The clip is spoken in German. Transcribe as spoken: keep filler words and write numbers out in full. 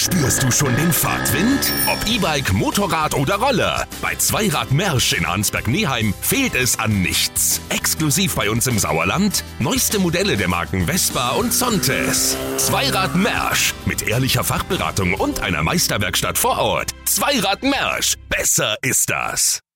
Spürst du schon den Fahrtwind? Ob E-Bike, Motorrad oder Roller. Bei Zweirad Mersch in Arnsberg-Neheim fehlt es an nichts. Exklusiv bei uns im Sauerland neueste Modelle der Marken Vespa und Zontes. Zweirad Mersch mit ehrlicher Fachberatung und einer Meisterwerkstatt vor Ort. Zweirad Mersch. Besser ist das.